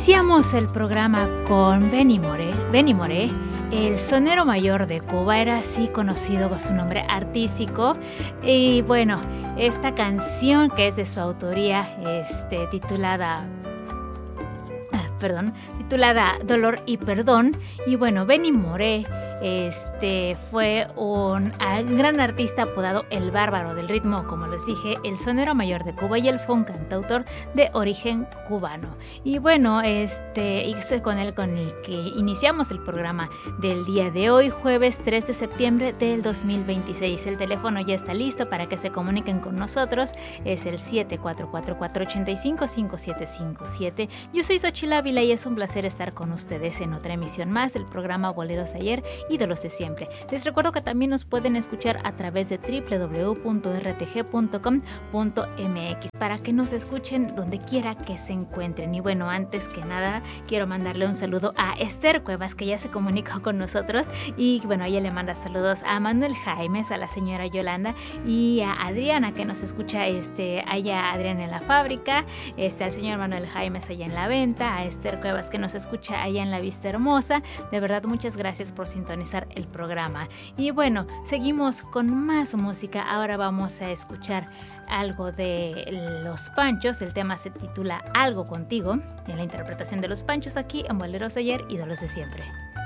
Iniciamos el programa con Benny Moré, el sonero mayor de Cuba, era así conocido por su nombre artístico. Y bueno, esta canción que es de su autoría, titulada Dolor y Perdón. Y bueno, Benny Moré fue un gran artista apodado el Bárbaro del Ritmo, como les dije, el sonero mayor de Cuba, y él fue un cantautor de origen cubano. Y bueno, y es con el que iniciamos el programa del día de hoy, jueves 3 de septiembre del 2026. El teléfono ya está listo para que se comuniquen con nosotros, es el 7444855757. Yo soy Xochitl Ávila y es un placer estar con ustedes en otra emisión más del programa Boleros de Ayer, ídolos de siempre. Les recuerdo que también nos pueden escuchar a través de www.rtg.com.mx para que nos escuchen donde quiera que se encuentren. Y bueno, antes que nada quiero mandarle un saludo a Esther Cuevas, que ya se comunicó con nosotros, y bueno, ella le manda saludos a Manuel Jaimes, a la señora Yolanda y a Adriana, que nos escucha allá, Adriana en la fábrica, al señor Manuel Jaimes allá en la venta, a Esther Cuevas, que nos escucha allá en la Vista Hermosa. De verdad, muchas gracias por sintonizar el programa. Y bueno, seguimos con más música. Ahora vamos a escuchar algo de Los Panchos. El tema se titula Algo Contigo, en la interpretación de Los Panchos, aquí en Boleros de Ayer, ídolos de siempre.